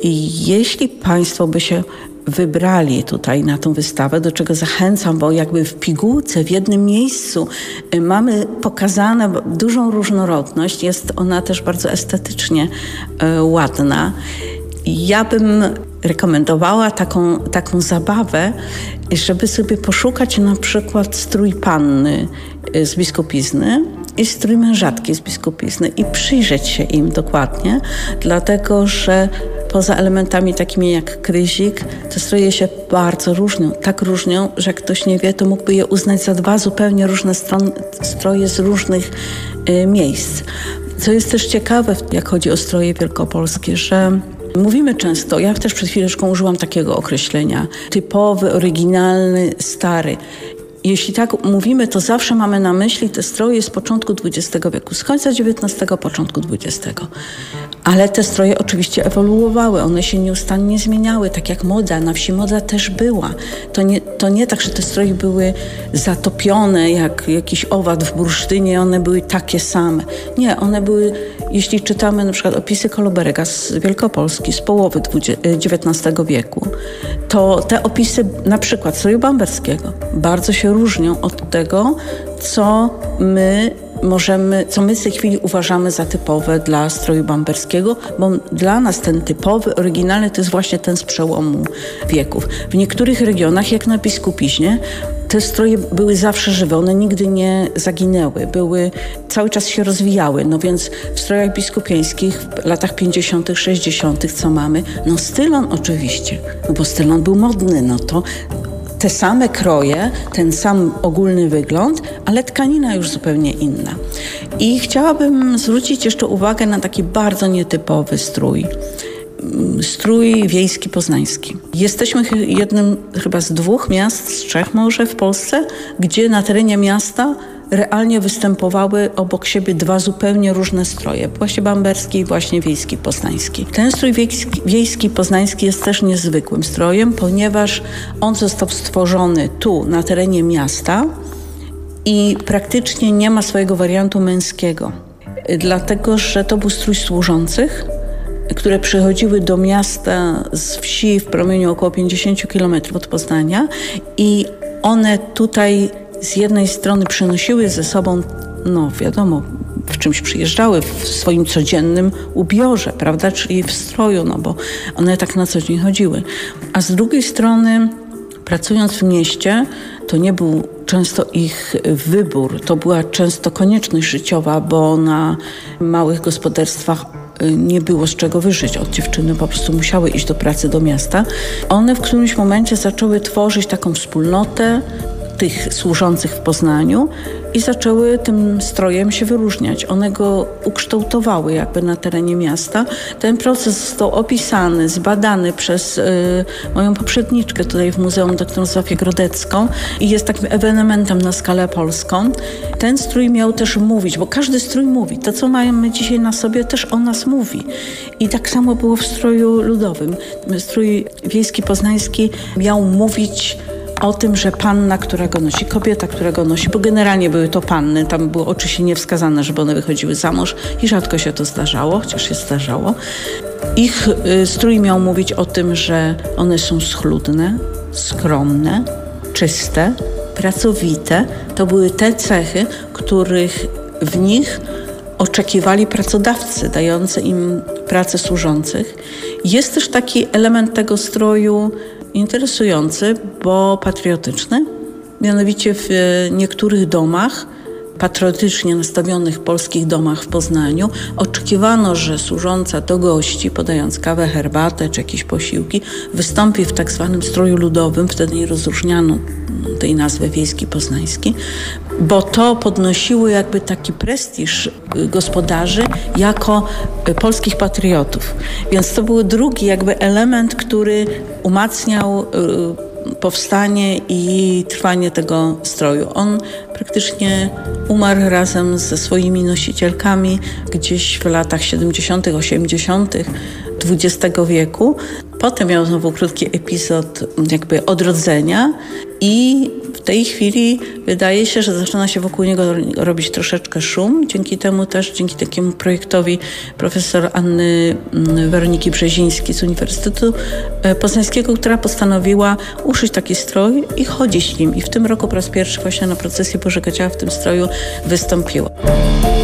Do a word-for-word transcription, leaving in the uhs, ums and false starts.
I jeśli Państwo by się wybrali tutaj na tą wystawę, do czego zachęcam, bo jakby w pigułce, w jednym miejscu mamy pokazane dużą różnorodność. Jest ona też bardzo estetycznie ładna. Ja bym rekomendowała taką, taką zabawę, żeby sobie poszukać na przykład strój panny z biskupizny i strój mężatki z biskupizny i przyjrzeć się im dokładnie, dlatego że poza elementami takimi jak kryzik, te stroje się bardzo różnią. Tak różnią, że jak ktoś nie wie, to mógłby je uznać za dwa zupełnie różne stron, stroje z różnych y, miejsc. Co jest też ciekawe, jak chodzi o stroje wielkopolskie, że mówimy często, ja też przed chwileczką użyłam takiego określenia, typowy, oryginalny, stary. Jeśli tak mówimy, to zawsze mamy na myśli te stroje z początku dwudziestego wieku, z końca dziewiętnastego, początku dwudziestego. Ale te stroje oczywiście ewoluowały, one się nieustannie zmieniały, tak jak moda, na wsi moda też była. To nie, to nie tak, że te stroje były zatopione jak jakiś owad w bursztynie, one były takie same. Nie, one były, jeśli czytamy na przykład opisy Koloberega z Wielkopolski z połowy dziewiętnastego wieku, to te opisy na przykład stroju bamberskiego bardzo się różnią od tego, co my możemy, co my w tej chwili uważamy za typowe dla stroju bamberskiego, bo dla nas ten typowy, oryginalny to jest właśnie ten z przełomu wieków. W niektórych regionach, jak na Biskupiźnie, te stroje były zawsze żywe, one nigdy nie zaginęły, były, cały czas się rozwijały, no więc w strojach biskupieńskich w latach pięćdziesiątych, sześćdziesiątych co mamy, no stylon oczywiście, no bo stylon był modny, no to te same kroje, ten sam ogólny wygląd, ale tkanina już zupełnie inna. I chciałabym zwrócić jeszcze uwagę na taki bardzo nietypowy strój. Strój wiejski poznański. Jesteśmy jednym chyba z dwóch miast, z trzech może w Polsce, gdzie na terenie miasta realnie występowały obok siebie dwa zupełnie różne stroje. Właśnie bamberski i właśnie wiejski poznański. Ten strój wiejski, wiejski poznański jest też niezwykłym strojem, ponieważ on został stworzony tu, na terenie miasta i praktycznie nie ma swojego wariantu męskiego. Dlatego, że to był strój służących, które przychodziły do miasta z wsi w promieniu około pięćdziesiąt kilometrów od Poznania i one tutaj z jednej strony przynosiły ze sobą, no wiadomo, w czymś przyjeżdżały, w swoim codziennym ubiorze, prawda, czyli w stroju, no bo one tak na co dzień chodziły. A z drugiej strony, pracując w mieście, to nie był często ich wybór, to była często konieczność życiowa, bo na małych gospodarstwach nie było z czego wyżyć. Od dziewczyny po prostu musiały iść do pracy do miasta. One w którymś momencie zaczęły tworzyć taką wspólnotę tych służących w Poznaniu i zaczęły tym strojem się wyróżniać. One go ukształtowały jakby na terenie miasta. Ten proces został opisany, zbadany przez y, moją poprzedniczkę tutaj w Muzeum dr Zofię Grodecką i jest takim ewenementem na skalę polską. Ten strój miał też mówić, bo każdy strój mówi. To, co mamy dzisiaj na sobie, też o nas mówi. I tak samo było w stroju ludowym. Strój wiejski poznański miał mówić o tym, że panna, która go nosi, kobieta, która go nosi, bo generalnie były to panny, tam było oczywiście niewskazane, żeby one wychodziły za mąż i rzadko się to zdarzało, chociaż się zdarzało. Ich y, strój miał mówić o tym, że one są schludne, skromne, czyste, pracowite. To były te cechy, których w nich oczekiwali pracodawcy, dający im pracę służących. Jest też taki element tego stroju interesujący, bo patriotyczny. Mianowicie w niektórych domach, patriotycznie nastawionych polskich domach w Poznaniu, oczekiwano, że służąca do gości, podając kawę, herbatę czy jakieś posiłki, wystąpi w tak zwanym stroju ludowym, wtedy nie rozróżniano tej nazwy wiejski poznański, bo to podnosiło jakby taki prestiż gospodarzy jako polskich patriotów. Więc to był drugi jakby element, który umacniał powstanie i trwanie tego stroju. On praktycznie umarł razem ze swoimi nosicielkami gdzieś w latach siedemdziesiątych, osiemdziesiątych dwudziestego wieku. Potem miał znowu krótki epizod jakby odrodzenia i w tej chwili wydaje się, że zaczyna się wokół niego robić troszeczkę szum. Dzięki temu też, dzięki takiemu projektowi profesor Anny Weroniki Brzezińskiej z Uniwersytetu Poznańskiego, która postanowiła uszyć taki strój i chodzić nim. I w tym roku po raz pierwszy właśnie na procesji Bożego Ciała w tym stroju wystąpiła.